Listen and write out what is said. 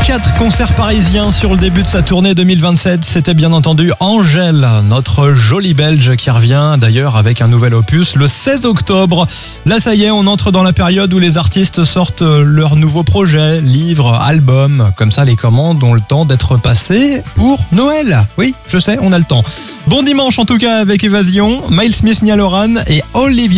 4 concerts parisiens sur le début de sa tournée 2027. C'était bien entendu Angèle, notre jolie Belge qui revient d'ailleurs avec un nouvel opus le 16 octobre. Là, ça y est, on entre dans la période où les artistes sortent leurs nouveaux projets, livres, albums. Comme ça, les commandes ont le temps d'être passées pour Noël. Oui, je sais, on a le temps. Bon dimanche en tout cas avec Évasion, Miles Smith, Niall Horan et Olivia